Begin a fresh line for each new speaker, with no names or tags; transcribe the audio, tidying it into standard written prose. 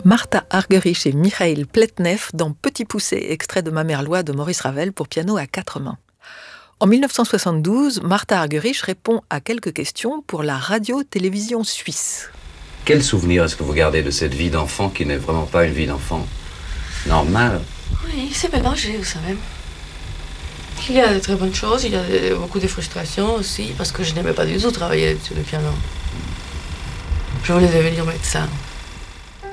Martha Argerich et Mikhail Pletnev dans Petit Poucet, extrait de Mamerlois de Maurice Ravel pour piano à 4 mains. En 1972, Martha Argerich répond à quelques questions pour la radio-télévision suisse.
Quel souvenir est-ce que vous gardez de cette vie d'enfant qui n'est vraiment pas une vie d'enfant normale?
Oui, c'est mélangé, vous savez. Il y a de très bonnes choses, il y a beaucoup de frustrations aussi, parce que je n'aimais pas du tout travailler sur le piano. Je voulais devenir médecin.